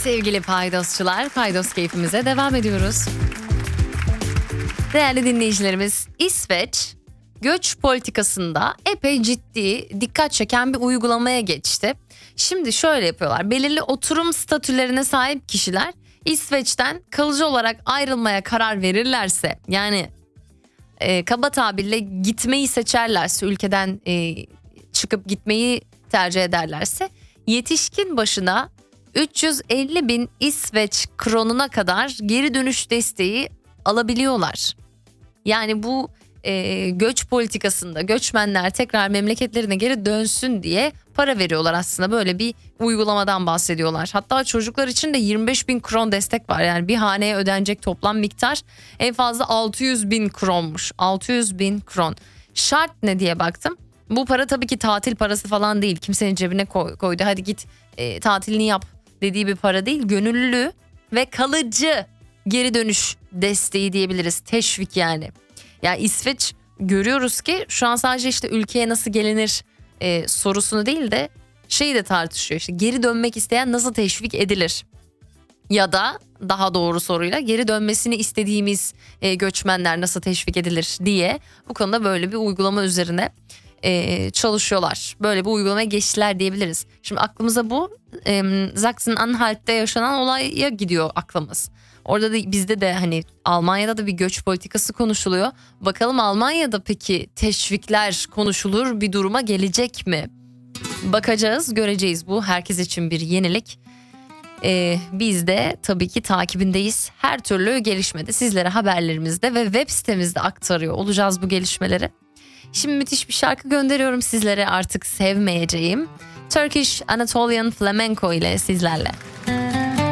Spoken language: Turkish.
sevgili paydosçular, paydos keyfimize devam ediyoruz. Değerli dinleyicilerimiz, İsveç göç politikasında epey ciddi, dikkat çeken bir uygulamaya geçti. Şimdi şöyle yapıyorlar: belirli oturum statülerine sahip kişiler İsveç'ten kalıcı olarak ayrılmaya karar verirlerse, yani kaba tabirle gitmeyi seçerlerse, ülkeden çıkıp gitmeyi tercih ederlerse, yetişkin başına 350 bin İsveç kronuna kadar geri dönüş desteği alabiliyorlar. Yani bu göç politikasında göçmenler tekrar memleketlerine geri dönsün diye para veriyorlar aslında. Böyle bir uygulamadan bahsediyorlar. Hatta çocuklar için de 25 bin kron destek var. Yani bir haneye ödenecek toplam miktar en fazla 600 bin kronmuş. 600 bin kron. Şart ne diye baktım. Bu para tabii ki tatil parası falan değil. Kimsenin cebine koydu, hadi git tatilini yap dediği bir para değil. Gönüllü ve kalıcı geri dönüş desteği diyebiliriz. Teşvik yani. Ya İsveç, görüyoruz ki şu an sadece işte ülkeye nasıl gelinir sorusunu değil de şeyi de tartışıyor. İşte geri dönmek isteyen nasıl teşvik edilir? Ya da daha doğru soruyla, geri dönmesini istediğimiz göçmenler nasıl teşvik edilir diye bu konuda böyle bir uygulama üzerine çalışıyorlar. Böyle bir uygulamaya geçtiler diyebiliriz. Şimdi aklımıza bu Sachsen-Anhalt'te yaşanan olaya gidiyor aklımız. Orada da bizde de hani Almanya'da da bir göç politikası konuşuluyor. Bakalım Almanya'da peki teşvikler konuşulur bir duruma gelecek mi? Bakacağız, göreceğiz. Bu herkes için bir yenilik. Biz de tabii ki takibindeyiz. Her türlü gelişmede sizlere haberlerimizde ve web sitemizde aktarıyor olacağız bu gelişmeleri. Şimdi müthiş bir şarkı gönderiyorum sizlere, artık sevmeyeceğim. Turkish Anatolian Flamenco ile sizlerle.